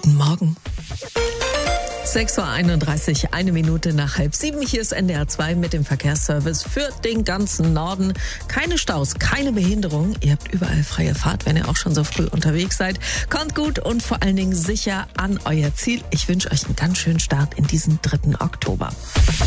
Guten Morgen. 6.31 Uhr, 1 Minute nach 6:30. Hier ist NDR 2 mit dem Verkehrsservice für den ganzen Norden. Keine Staus, keine Behinderung. Ihr habt überall freie Fahrt, wenn ihr auch schon so früh unterwegs seid. Kommt gut und vor allen Dingen sicher an euer Ziel. Ich wünsche euch einen ganz schönen Start in diesen 3. Oktober.